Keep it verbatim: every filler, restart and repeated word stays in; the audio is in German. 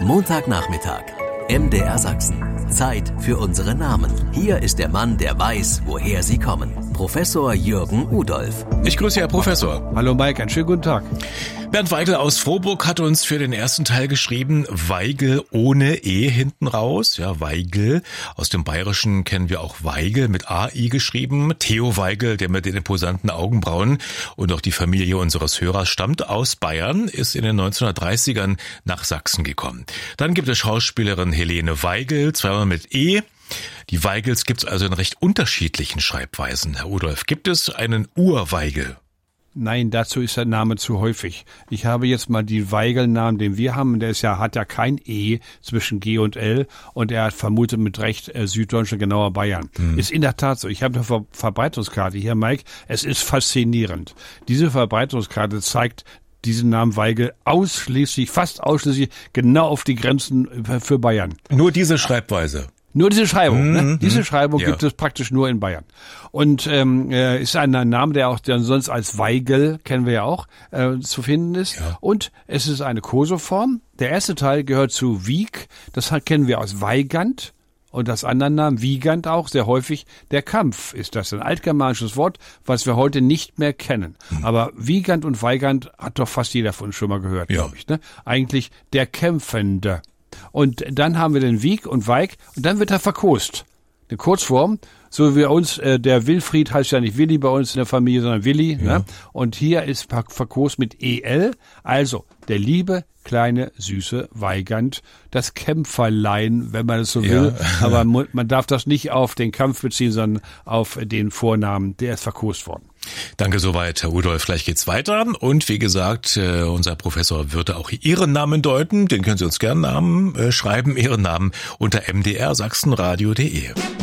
Montagnachmittag. M D R Sachsen. Zeit für unsere Namen. Hier ist der Mann, der weiß, woher sie kommen. Professor Jürgen Udolph. Ich grüße Herr Professor. Hallo Mike, einen schönen guten Tag. Bernd Weigel aus Frohburg hat uns für den ersten Teil geschrieben, Weigel ohne E hinten raus. Ja, Weigel. Aus dem Bayerischen kennen wir auch Weigel mit A I geschrieben. Theo Weigel, der mit den imposanten Augenbrauen und auch die Familie unseres Hörers stammt aus Bayern, ist in den neunzehnhundertdreißigern nach Sachsen gekommen. Dann gibt es Schauspielerin Helene Weigel, zweimal mit E. Die Weigels gibt es also in recht unterschiedlichen Schreibweisen. Herr Udolph, gibt es einen Ur-Weigel? Nein, dazu ist der Name zu häufig. Ich habe jetzt mal die Weigel-Namen, den wir haben, der ist ja, hat ja kein E zwischen G und L und er hat vermutet mit Recht äh, Süddeutsche, genauer Bayern. Hm. Ist in der Tat so. Ich habe eine Ver- Verbreitungskarte hier, Mike. Es ist faszinierend. Diese Verbreitungskarte zeigt diesen Namen Weigel ausschließlich, fast ausschließlich genau auf die Grenzen für Bayern. Nur diese Schreibweise? Nur diese Schreibung, mm-hmm. ne? Diese Schreibung ja. gibt es praktisch nur in Bayern. Und ähm, äh, ist ein Name, der auch der sonst als Weigel, kennen wir ja auch, äh, zu finden ist. Ja. Und es ist eine Koseform. Der erste Teil gehört zu Wieg, das kennen wir aus Weigand. Und das andere Namen, Wiegand auch, sehr häufig, der Kampf ist das. Ein altgermanisches Wort, was wir heute nicht mehr kennen. Hm. Aber Wiegand und Weigand hat doch fast jeder von uns schon mal gehört, ja. glaube ich. Ne? Eigentlich der Kämpfende. Und dann haben wir den Wieg und Weig und dann wird er verkost. Eine Kurzform, so wie uns, äh, der Wilfried heißt ja nicht Willi bei uns in der Familie, sondern Willi. Ja. Ne? Und hier ist verkost mit E L, also der liebe, kleine, süße Weigand, das Kämpferlein, wenn man es so will. Ja. Aber man darf das nicht auf den Kampf beziehen, sondern auf den Vornamen, der ist verkost worden. Danke soweit, Herr Udolph. Gleich geht's weiter. Und wie gesagt, äh, unser Professor würde auch Ihren Namen deuten. Den können Sie uns gerne Namen äh, schreiben, Ihren Namen unter m d r sachsenradio punkt d e.